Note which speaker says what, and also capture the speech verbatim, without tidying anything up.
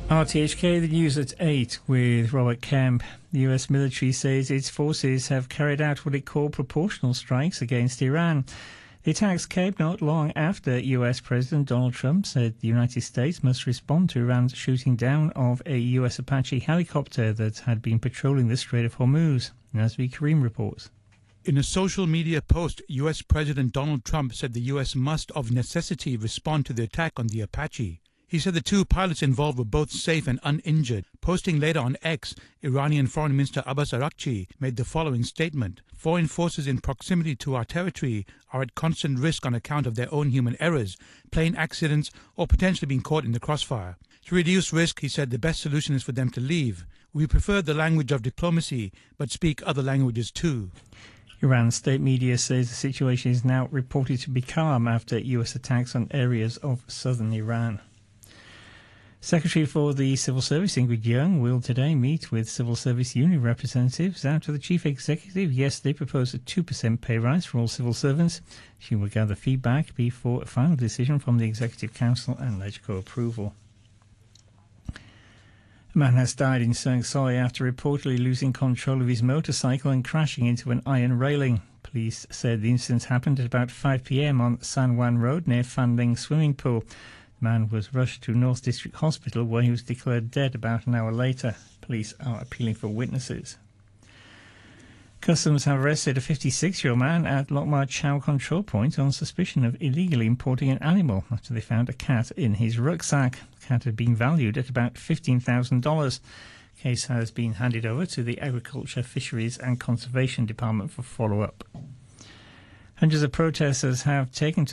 Speaker 1: R T H K, the news at eight with Robert Kemp. The U S military says its forces have carried out what it called proportional strikes against Iran. The attacks came not long after U S President Donald Trump said the United States must respond to Iran's shooting down of a U S Apache helicopter that had been patrolling the Strait of Hormuz. Nazmi Karim reports.
Speaker 2: In a social media post, U S President Donald Trump said the U S must of necessity respond to the attack on the Apache. He said the two pilots involved were both safe and uninjured. Posting later on X, Iranian Foreign Minister Abbas Araghchi made the following statement. Foreign forces in proximity to our territory are at constant risk on account of their own human errors, plane accidents, or potentially being caught in the crossfire. To reduce risk, he said the best solution is for them to leave. We prefer the language of diplomacy, but speak other languages too.
Speaker 1: Iran's state media says the situation is now reported to be calm after U S attacks on areas of southern Iran. Secretary for the Civil Service Ingrid Young will today meet with civil service union representatives after the chief executive yesterday proposed a two percent pay rise for all civil servants. She will gather feedback before a final decision from the Executive Council and LegCo approval. A man has died in Sung Soi after reportedly losing control of his motorcycle and crashing into an iron railing. Police said the incident happened at about five p m on San Juan Road near Fan Ling Swimming Pool. The man was rushed to North District Hospital where he was declared dead about an hour later. Police are appealing for witnesses. Customs have arrested a fifty-six-year-old man at Lokma Chow Control Point on suspicion of illegally importing an animal after they found a cat in his rucksack. The cat had been valued at about fifteen thousand dollars. The case has been handed over to the Agriculture, Fisheries and Conservation Department for follow-up. Hundreds of protesters have taken to